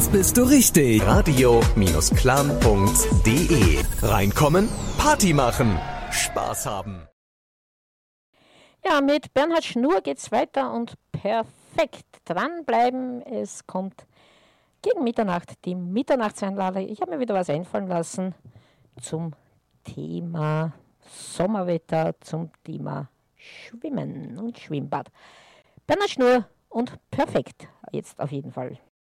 Jetzt bist du richtig. Radio-clan.de. Reinkommen, Party machen, Spaß haben. Ja, mit Bernhard Schnur geht's weiter und perfekt dranbleiben. Es kommt gegen Mitternacht die Mitternachtseinlage. Ich habe mir wieder was einfallen lassen zum Thema Sommerwetter, zum Thema Schwimmen und Schwimmbad. Bernhard Schnur und perfekt, jetzt auf jeden Fall.